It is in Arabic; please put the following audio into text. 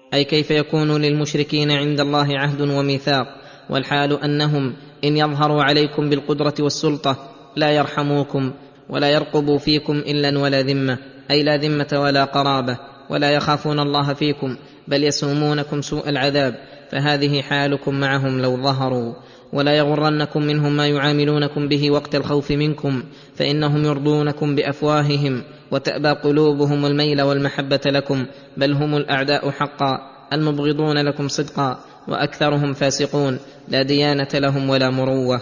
أي كيف يكون للمشركين عند الله عهد وميثاق، والحال أنهم إن يظهروا عليكم بالقدرة والسلطة لا يرحموكم ولا يرقبوا فيكم إلا ولا ذمة، أي لا ذمة ولا قرابة، ولا يخافون الله فيكم بل يسومونكم سوء العذاب، فهذه حالكم معهم لو ظهروا. ولا يغرنكم منهم ما يعاملونكم به وقت الخوف منكم، فإنهم يرضونكم بأفواههم وتأبى قلوبهم الميل والمحبة لكم، بل هم الأعداء حقا المبغضون لكم صدقا، وأكثرهم فاسقون لا ديانة لهم ولا مروة.